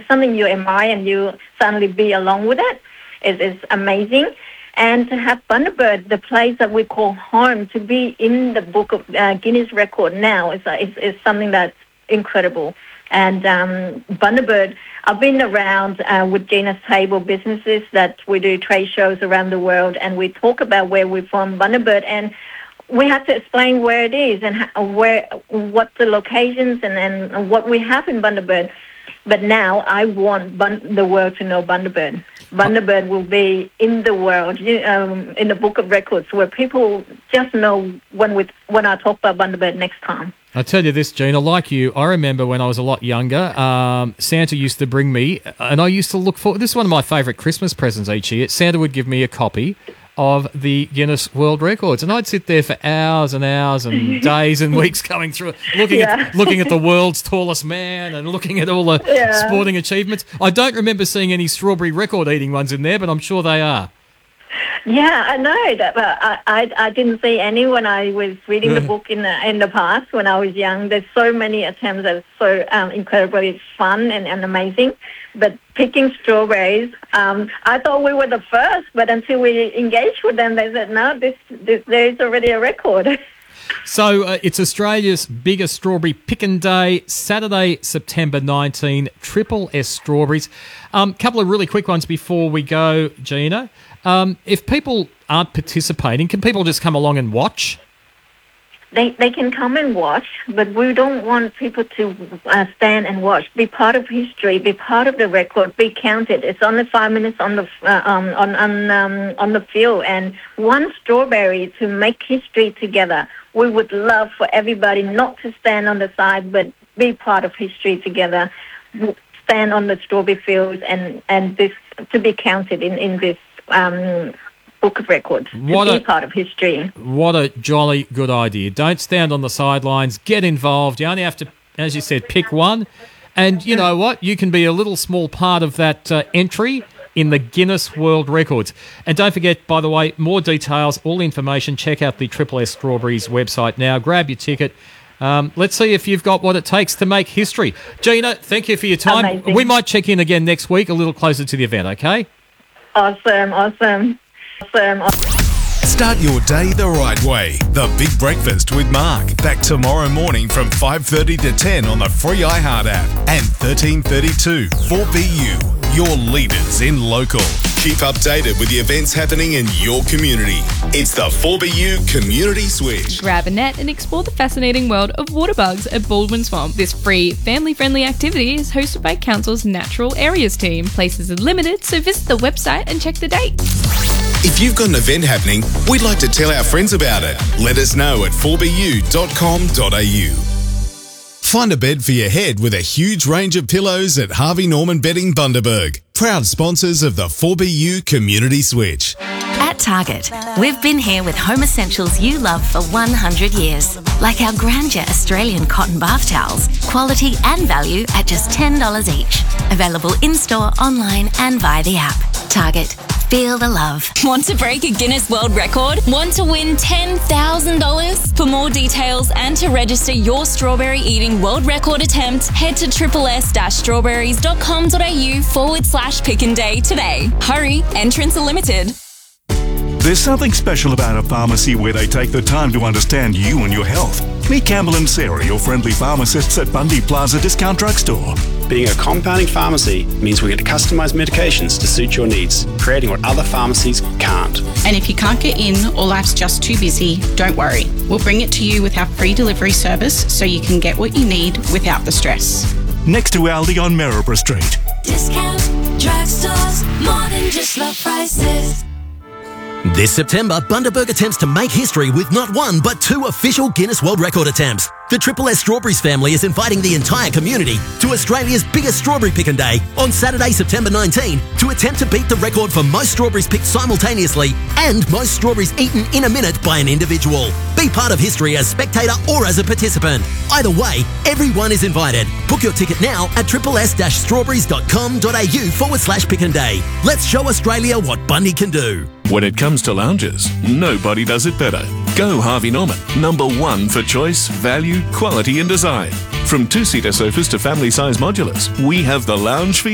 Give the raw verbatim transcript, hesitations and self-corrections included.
something you admire and you suddenly be along with it is, is amazing. And to have Bundaberg, the place that we call home, to be in the book of uh, Guinness Record now is, uh, is is something that's incredible. And um, Bundaberg, I've been around uh, with Gina's Table businesses that we do trade shows around the world, and we talk about where we're from, Bundaberg, and we have to explain where it is and how, where, what the locations and, and what we have in Bundaberg. But now I want Bun- the world to know Bundaberg. Bundaberg will be in the world, um, in the book of records, where people just know when we when I talk about Bundaberg next time. I tell you this, Gina, like you, I remember when I was a lot younger, um, Santa used to bring me, and I used to look for, this is one of my favourite Christmas presents each year, Santa would give me a copy of the Guinness World Records, and I'd sit there for hours and hours and days and weeks going through it, looking yeah. at looking at the world's tallest man and looking at all the yeah. sporting achievements. I don't remember seeing any strawberry record eating ones in there, but I'm sure they are. Yeah, I know that, but I, I I didn't see any when I was reading the book in the in the past when I was young. There's so many attempts that are so um, incredibly fun and, and amazing. But picking strawberries, um, I thought we were the first, but until we engaged with them, they said, no, this, this there is already a record. So uh, it's Australia's biggest strawberry picking day, Saturday, September nineteenth, Triple S Strawberries. A um, couple of really quick ones before we go, Gina. Um, if people aren't participating, can people just come along and watch? They they can come and watch, but we don't want people to uh, stand and watch. Be part of history. Be part of the record. Be counted. It's only five minutes on the uh, um, on on um, on the field, and one strawberry to make history together. We would love for everybody not to stand on the side, but be part of history together. Stand on the strawberry fields and and this to be counted in in this. Um, Book of Records to what be a, part of history. What a jolly good idea. Don't stand on the sidelines. Get involved. You only have to, as you said, pick one. And you know what? You can be a little small part of that uh, entry in the Guinness World Records. And don't forget, by the way, more details, all information, check out the Triple S Strawberries website now. Grab your ticket. Um, let's see if you've got what it takes to make history. Gina, thank you for your time. Amazing. We might check in again next week, a little closer to the event, okay? Awesome, awesome. Awesome. Start your day the right way. The Big Breakfast with Mark. Back tomorrow morning from five thirty to ten on the free iHeart app and thirteen thirty-two four B U. Your leaders in local. Keep updated with the events happening in your community. It's the four B U Community Switch. Grab a net and explore the fascinating world of water bugs at Baldwin Swamp. This free, family-friendly activity is hosted by Council's Natural Areas team. Places are limited, so visit the website and check the dates. If you've got an event happening, we'd like to tell our friends about it. Let us know at four b u dot com dot a u. Find a bed for your head with a huge range of pillows at Harvey Norman Bedding Bundaberg. Proud sponsors of the four B U Community Switch. At Target, we've been here with home essentials you love for one hundred years. Like our Grandeur Australian cotton bath towels, quality and value at just ten dollars each. Available in-store, online and via the app. Target, feel the love. Want to break a Guinness World Record? Want to win ten thousand dollars? For more details and to register your strawberry eating world record attempt, head to triple s strawberries dot com dot a u forward slash pickin' day today. Hurry, entrants are limited. There's something special about a pharmacy where they take the time to understand you and your health. Meet Campbell and Sarah, your friendly pharmacists at Bundy Plaza Discount Drugstore. Being a compounding pharmacy means we get customised medications to suit your needs, creating what other pharmacies can't. And if you can't get in or life's just too busy, don't worry. We'll bring it to you with our free delivery service so you can get what you need without the stress. Next to Aldi on Maryborough Street. Discount drugstores, more than just low prices. This September, Bundaberg attempts to make history with not one but two official Guinness World Record attempts. The Triple S Strawberries family is inviting the entire community to Australia's biggest strawberry picking day on Saturday, September nineteenth to attempt to beat the record for most strawberries picked simultaneously and most strawberries eaten in a minute by an individual. Be part of history as spectator or as a participant. Either way, everyone is invited. Book your ticket now at triple s strawberries dot com dot a u forward slash pickin' day. Let's show Australia what Bundy can do. When it comes to lounges, nobody does it better. Go Harvey Norman, number one for choice, value, quality and design. From two-seater sofas to family-size modulars, we have the lounge for